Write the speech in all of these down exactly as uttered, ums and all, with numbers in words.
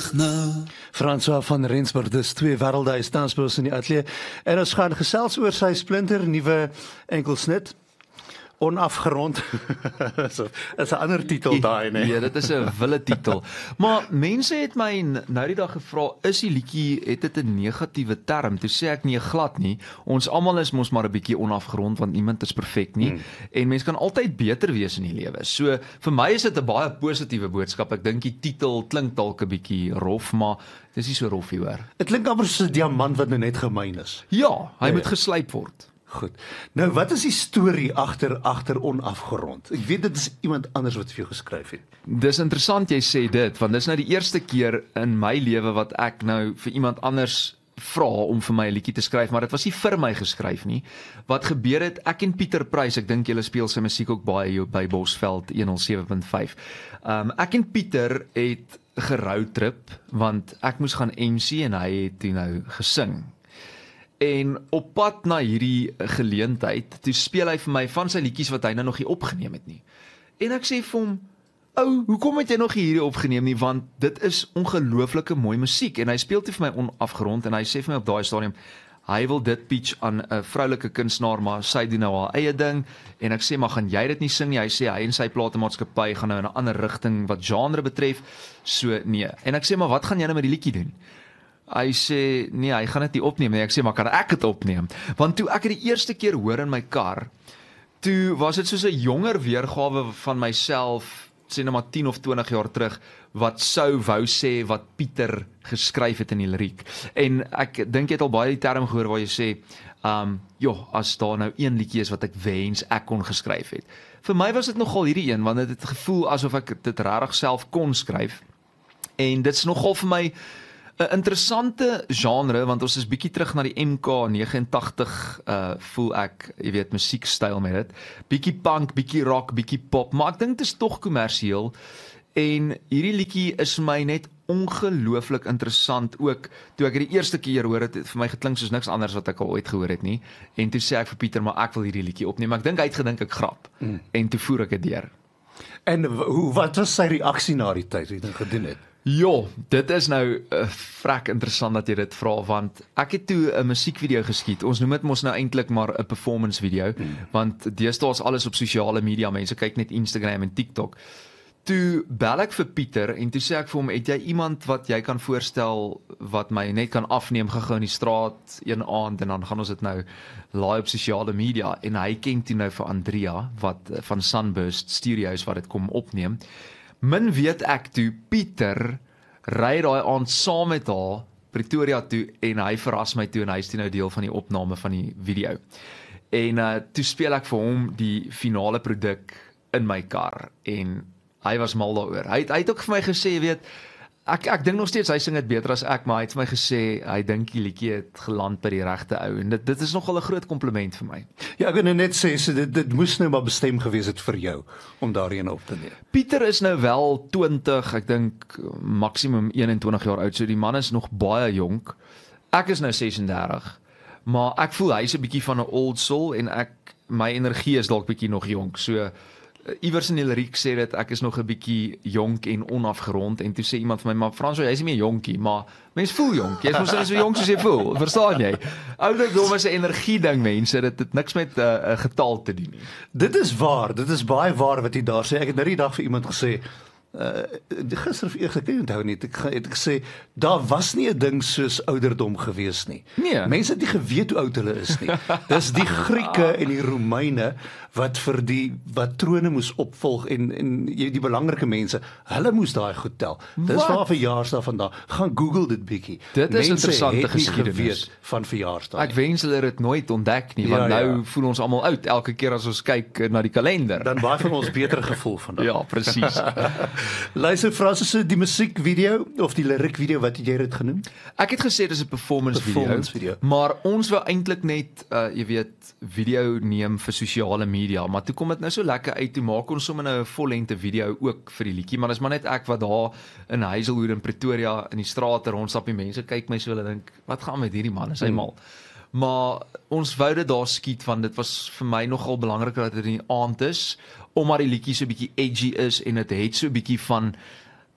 terug nou. François van Rensburg, dis twee wêrelde, hy staan spels in die ateljee. En ons gaan gesels oor sy splinter nuwe enkelsnit. Onafgerond. Dit is 'n ander titel daai, nee. Ja, dit is 'n wille titel. Maar mense het my nou die dag gevra, is die liedjie, het dit 'n negatiewe term? Toe sê ek nee, glad nie. Ons almal is mos maar 'n bietjie onafgerond, want niemand is perfek nie. Mm. En mense kan altyd beter wees in die lewe. So vir my is dit 'n baie positiewe boodskap. Ek dink die titel klink dalk 'n bietjie rof, maar dis nie so rof nie, hoor. Dit klink amper soos 'n diamant wat nou net gemyn is. Ja, hy ja, moet ja. geslyp word. Goed. Nou, wat is die storie agter agter onafgerond? Ek weet dit is iemand anders wat vir jou geskryf het. Dis interessant jy sê dit, want dis nou die eerste keer in my lewe wat ek nou vir iemand anders vra om vir my 'n liedjie te skryf, maar dit was nie vir my geskryf nie. Wat gebeur het, ek en Pieter Prys, ek dink julle speel sy musiek ook baie hier by Bosveld honderd sewe punt vyf. Um, ek en Pieter het geroadtrip, want ek moes gaan M C en hy het toe nou gesing. En op pad na hierdie geleentheid, toe speel hy vir my van sy liedjies wat hy nou nog nie opgeneem het nie. En ek sê vir hom, ou, hoekom het jy nog nie hierdie opgeneem nie, want dit is ongelooflike mooi musiek. En hy speel toe vir my onafgerond, en hy sê vir my op daai stadium, hy wil dit pitch aan 'n vroulike kunstenaar, maar sy doen nou haar eie ding, en ek sê, maar gaan jy dit nie sing nie? Hy sê, hy en sy platemaatskappy gaan nou in 'n ander rigting wat genre betref, so nee. En ek sê, maar wat gaan jy nou met die liedjie doen? Hy sê, nee, hy gaan dit nie opneem nie. Ek sê, maar kan ek dit opneem? Want toe ek het die eerste keer hoor in my kar, toe was dit soos 'n jonger weergawe van myself, sê nou maar tien of twintig jaar terug, wat sou wou sê wat Pieter geskryf het in die liriek. En ek dink jy het al baie die term gehoor waar jy sê, um, joh, as daar nou een liedjie is wat ek wens ek kon geskryf het. Vir my was dit nogal hierdie een, want dit het gevoel asof ek dit regtig self kon skryf. En dit is nogal vir my 'n interessante genre, want ons is bietjie terug na die M K negenentagtig, uh, voel ek, jy weet, musiekstyl met dit. Bietjie punk, bietjie rock, bietjie pop, maar ek dink dit is tog kommersieel. En hierdie liedjie is vir my net ongelooflik interessant ook. Toe ek die eerste keer hoor het, het vir my geklink soos niks anders wat ek al ooit gehoor het nie. En toe sê ek vir Pieter, maar ek wil hierdie liedjie opneem. Ek dink hy het gedink ek grap. Mm. En toe voer ek dit deur. En hoe wat was sy reaksie na die tyd wat jy dit gedoen het? Ja, dit is nou uh, vrek interessant dat jy dit vra, want ek het toe 'n musiekvideo geskiet. Ons noem dit mos nou eintlik maar 'n performance video, mm. want deesdae is alles op sosiale media, mense kyk net Instagram en TikTok. Toe bel ek vir Pieter en toe sê ek vir hom, het jy iemand wat jy kan voorstel wat my net kan afneem gou in die straat een aand en dan gaan ons dit nou laai op sosiale media. En hy ken toe nou vir Andrea wat van Sunburst Studios wat dit kom opneem. Min weet ek toe, Pieter ry daai aand saam met haar Pretoria toe en hy verras my toe en hy is toe nou deel van die opname van die video. En uh, toe speel ek vir hom die finale produk in my kar en hy was mal daaroor. Hy, hy het ook vir my gesê, jy weet, ek, ek dink nog steeds hy sing dit beter as ek, maar hy het vir my gesê, hy dink die liedjie het geland by die regte ou en dit, dit is nogal 'n groot kompliment vir my. Ja, ek wil nou net sê, so dit, dit moes nou maar bestem gewees het vir jou, om daarin op te neem. Pieter is nou wel twintig, ek dink maksimum eenentwintig jaar oud, so die man is nog baie jonk. Ek is nou sesendertig, maar ek voel hy is 'n bietjie van 'n old soul en ek, my energie is dalk bietjie nog jonk, so iewers in die liriek sê dit, ek is nog 'n bietjie jonk en onafgerond, en toe sê iemand vir my, maar Frans, jy is nie meer jonkie, maar mens voel jonk, jy is mos nie so jonk soos jy voel, verstaan jy? Ouderdom is 'n energie ding, mense, dit het niks met 'n uh, getal te doen nie. Dit is waar, dit is baie waar wat jy daar sê. Ek het nou die dag vir iemand gesê, uh, gister of eers, ek kan nie onthou nie, ek het gesê, daar was nie 'n ding soos ouderdom gewees nie. Nee. Mense het nie geweet hoe oud hulle is nie. Dis die Grieke en die Romeine wat vir die wat trone moes opvolg en en die belangrike mense, hulle moes daai goed tel. Dis waar verjaarsdae vandaan. Gaan Google dit bietjie. Dit is interessante het nie geskiedenis geweet van verjaarsdae. Ek wens hulle het dit nooit ontdek nie, want Ja, ja. nou voel ons almal oud elke keer as ons kyk na die kalender. Dan baie van ons beter gevoel vandag. Ja, presies. Luister Francis, so die musiekvideo of die liriekvideo, wat het jy dit genoem? Ek het gesê dis 'n performance, Performance video, video. maar ons wou eintlik net uh, jy weet, video neem vir sosiale media, maar toe kom dit nou so lekker uit, toe maak ons sommer nou 'n vollengte video ook vir die liedjie, maar dis maar net ek wat daar in Hazelwood in Pretoria in die strate rondstap, die mense kyk my so, hulle dink, wat gaan met hierdie man, is hy Hmm. mal? Maar ons wou dit daar skiet, want dit was vir my nogal belangrik dat dit in die aand is, omdat die liedjie so bietjie edgy is en dit het so bietjie van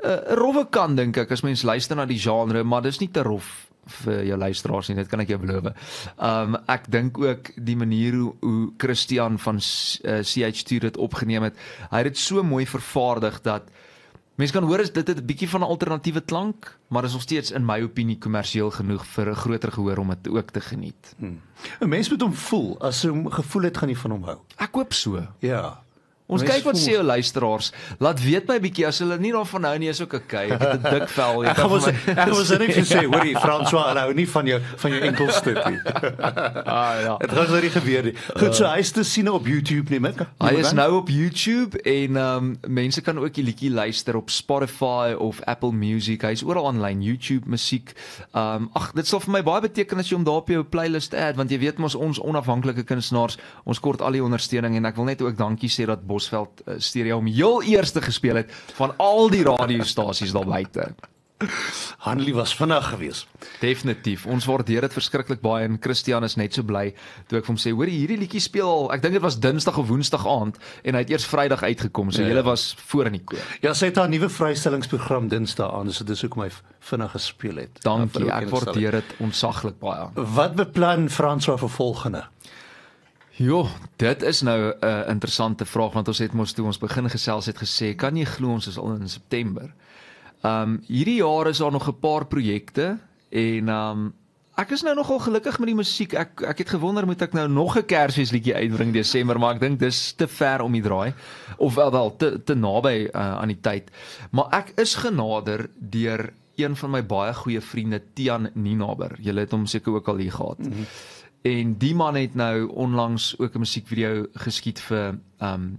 'n rowwe kant dink ek as mens luister na die genre, maar dis nie te rof vir jou luisteraars nie, dit kan ek jou beloof. Um, ek dink ook die manier hoe, hoe Christian van uh, C H two dit opgeneem het, hy het dit so mooi vervaardig dat mens kan hoor is dit 'n bietjie van 'n alternatiewe klank, maar is nog steeds in my opinie kommersieel genoeg vir 'n groter gehoor om dit ook te geniet. Hmm. 'n Mens moet hom voel, as hy hom gevoel het, gaan hy van hom hou. Ek hoop so. Ja. Ons Mens kyk wat voel... sê jou luisteraars. Laat weet my bietjie as hulle nie daarvan hou nie, is ook okay. Ek het 'n dik vel. Ek gaan ons ek gaan ons net vir sê, hoorie François, hou nie van jou van jou enkelstuk nie. Ah ja. Dit gaan nou nie gebeur nie. Goed, so hy is te sien op YouTube nie, met. Hy is nou op YouTube en um, mense kan ook die liedjie luister op Spotify of Apple Music. Hy is oral aanlyn, YouTube musiek. Um, ag, dit sal vir my baie beteken as jy hom daar op jou playlist add, want jy weet mos ons onafhanklike kunstenaars, ons kort al die ondersteuning en ek wil net ook dankie sê dat Bosveld uh, Stereo hom heel eerste gespeel het van al die radiostasies daar buite. Hanlie was vinnig geweest. Definitief. Ons waardeer dit verskriklik baie en Christian is net so bly toe ek vir hom sê, hoor hierdie liedjie speel al, ek dink dit was Dinsdag of Woensdag aand en hy het eers Vrydag uitgekom, so ja, julle was voor in die koor. Ja, sy het haar nuwe vrystellingsprogram Dinsdag aan, so dis hoekom hy vinnig gespeel het. Dankie, ek waardeer dit ontsaglik baie. Wat beplan François vir volgende? Jo, dit is nou 'n uh, interessante vraag, want ons het mos toe ons begin gesels het gesê, kan jy glo ons is al in September? Um, hierdie jaar is daar nog 'n paar projekte en um, ek is nou nogal gelukkig met die musiek. Ek ek het gewonder moet ek nou nog 'n Kersfeesliedjie uitbring Desember, maar ek dink dis te ver om die draai of wel wel te te naby uh, aan die tyd. Maar ek is genader deur een van my baie goeie vriende, Tian Ninaber. Julle het hom seker ook al hier gehad. Mm-hmm. En die man het nou onlangs ook 'n musiekvideo geskiet vir um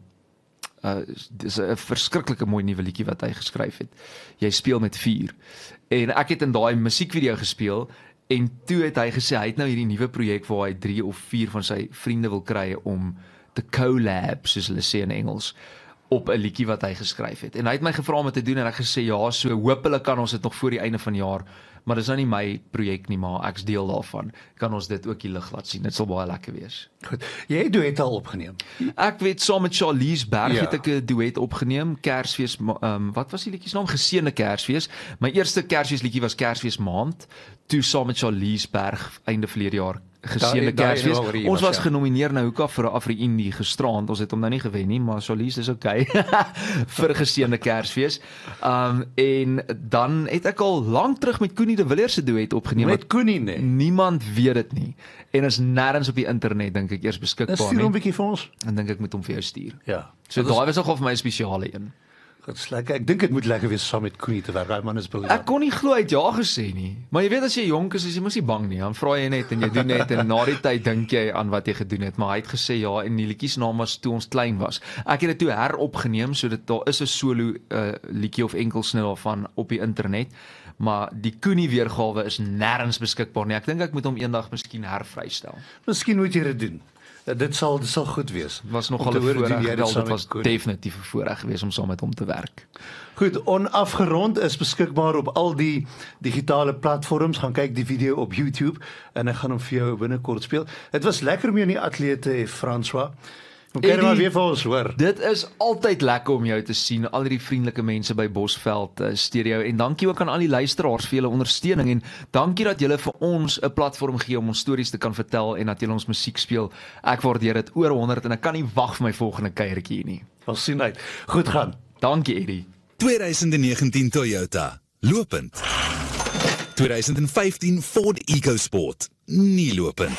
uh dis 'n verskriklike mooi nuwe liedjie wat hy geskryf het. Jy speel met vuur. En ek het in daai musiekvideo gespeel en toe het hy gesê hy het nou hierdie nuwe projek waar hy drie of vier van sy vriende wil kry om te collab, soos hulle sê in Engels, op 'n liedjie wat hy geskryf het. En hy het my gevra om dit te doen en ek gesê ja, so hopelik kan ons dit nog voor die einde van die jaar. Maar dis nou nie my projek nie, maar ek's deel daarvan. Kan ons dit ook die lig laat sien. Dit sal baie lekker wees. Goed. Jy het duet al opgeneem. Ek weet saam met Charlize Berg ja. het ek 'n duet opgeneem. Kersfees, um, wat was die liedjie se naam? Geseënde Kersfees. My eerste Kersfees liedjie was Kersfees maand. Toe saam met Charlize Berg einde verlede jaar Geseënde Kersfees. Ons was, was ja. genomineer na Hoeka vir 'n Afri Indie gisterand. Ons het hom nou nie gewen nie, maar Charlize is okay vir Geseënde Kersfees. Um en dan het ek al lank terug met Koenie de Villiers se duet opgeneem. Met Koenie nee. Niemand weet dit nie. En is nêrens op die internet dink ek eers beskikbaar nie. Stuur hom 'n bietjie vir ons. En dink ek moet hom vir jou stuur. Ja. So daai was nogal vir my 'n spesiale een. Dit is lekker. Ek dink dit moet lekker wees saam met Koenie te werk. Hy man is briljant. Ek kon nie glo hy het ja gesê nie. Maar jy weet as jy jonk is, is jy mos nie bang nie. Dan vra jy net en jy doen net en na die tyd dink jy aan wat jy gedoen het. Maar hy het gesê ja en die liedjie se naam was Toe ons klein was. Ek het dit toe heropgeneem, so dit daar is 'n solo uh, liedjie of enkelsnit daarvan op die internet. Maar die Koenie weergawe is nêrens beskikbaar nie. Ek dink ek moet hom eendag miskien hervrystel. Miskien moet jy dit doen. Dit sal dit sal goed wees. Was nogal 'n voorreg, wel dit was definitief 'n voorreg geweest om saam met hom te werk. Goed, Onafgerond is beskikbaar op al die digitale platforms. Gaan kyk die video op YouTube en ek gaan hom vir jou binnekort speel. Dit was lekker om jou in die ateljee te hê, François. Hoe kan jy maar weer vir ons hoor? Dit is altyd lekker om jou te sien, al die vriendelike mense by Bosveld uh, Stereo en dankie ook aan al die luisteraars vir julle ondersteuning en dankie dat julle vir ons 'n platform gee om ons stories te kan vertel en dat julle ons musiek speel. Ek waardeer dit oor honderd en ek kan nie wag vir my volgende kuiertjie hier nie. Ons sien uit. Goed gaan. Dankie Eddie. twintig negentien Toyota, lopend. twintig vyftien Ford EcoSport, nie lopend.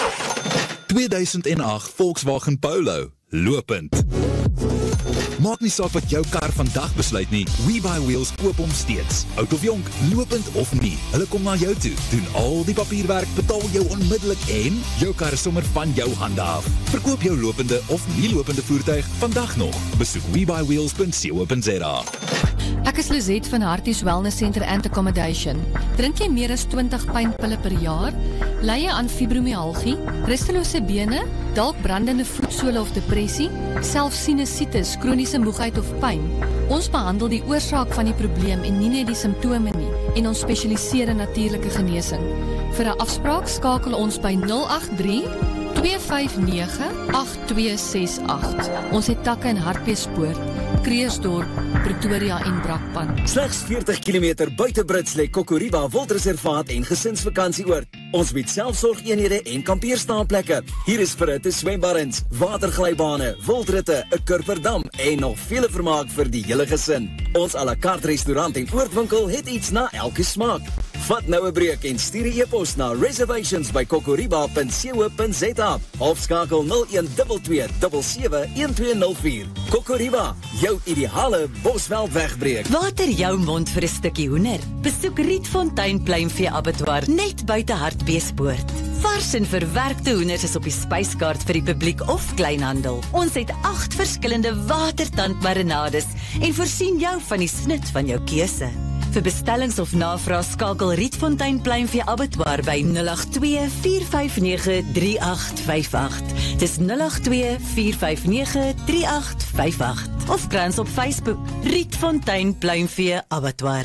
tweeduisend agt Volkswagen Polo, lopend. Maak nie saak wat jou kar vandag besluit nie, WeBuyWheels koop hom steeds. Oud of jonk, lopend of nie, hulle kom na jou toe, doen al die papierwerk, betaal jou onmiddellik en jou kar is sommer van jou hande af. Verkoop jou lopende of nie lopende voertuig vandag nog. Besoek we buy wheels dot co dot za. Ek is Lizette van Harties Wellness Center and Accommodation. Drink jy meer as twintig pynpille per jaar? Ly jy aan fibromyalgie, rustelose bene, dalk brandende voetsole of depressie, selfs sinusitis, kroniese moegheid of pyn? Ons behandel die oorsaak van die probleem en nie net die simptome nie, en ons spesialiseer in natuurlike genesing. Vir 'n afspraak skakel ons by nul agt drie, twee vyf nege, agt twee ses agt. Ons het takke in Hartbeespoort. Kreersdorp, Pretoria en Brakpan. Slegs veertig kilometer buite Brits lê Kokoriba Wildreservaat en gesinsvakantieoord. Ons bied selfsorgeenhede en kampeerstaanplekke. Hier is verhitte swembaddens, waterglybane, wildritte, 'n kurperdam en nog vele vermaak vir die hele gesin. Ons à la carte restaurant en oordwinkel het iets na elke smaak. Vat nou 'n breek en stuur 'n e-pos na reservations by kokoriba punt co punt za of skakel nul een twee twee sewe sewe een twee nul vier. Kokoriba, jou ideale Bosveld wegbreek. Water jou mond vir 'n stukkie hoender. Besoek Rietfontein Pluimvee Abattoir net buite Hartbeespoort. Vars en verwerkte hoenders is op die spyskaart vir die publiek of kleinhandel. Ons het agt verskillende watertandmarinades en voorsien jou van die snit van jou keuse. Vir bestellings of navraag skakel Rietfontein Pluimvee Abattoir by nul agt twee vier vyf nege drie agt vyf agt. Dis nul agt twee vier vyf nege drie agt vyf agt. Of kry ons op Facebook Rietfontein Pluimvee Abattoir.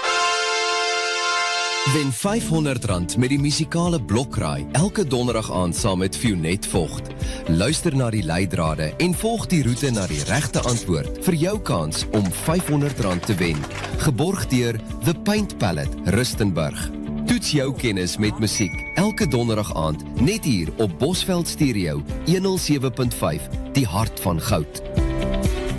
Wen vyfhonderd rand met die musikale Blokraai elke donderdag aand saam met Fionet Vogt. Luister na die leidrade en volg die roete na die regte antwoord vir jou kans om vyfhonderd rand te wen. Geborg deur The Paint Palette, Rustenburg. Toets jou kennis met musiek elke donderdag aand net hier op Bosveld Stereo honderd sewe punt vyf, die hart van goud.